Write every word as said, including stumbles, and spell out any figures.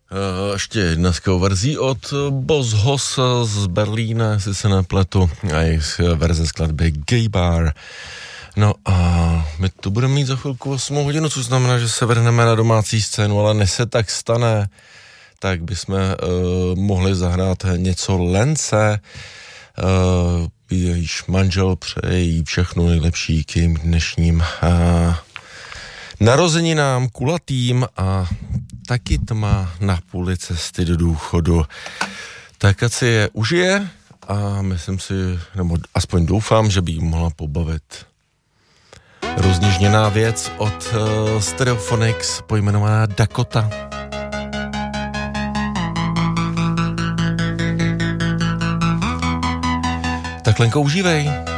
Uh, ještě jedna z verzí od Boss Hoss z Berlína, jestli se nepletu, a je verze skladby Gay Bar. No a my tu budeme mít za chvilku osmou hodinu, což znamená, že se vrhneme na domácí scénu, ale než se tak stane, tak bychom uh, mohli zahrát něco Lence. Uh, jejíž manžel přeje jí všechno nejlepší k jejím dnešním uh, narozeninám, kulatým a taky tma na půli cesty do důchodu. Tak ať si je užije a myslím si, nebo aspoň doufám, že by jí mohla pobavit rozněžněná věc od uh, Stereophonics pojmenovaná Dakota. Tak Lenko, užívej.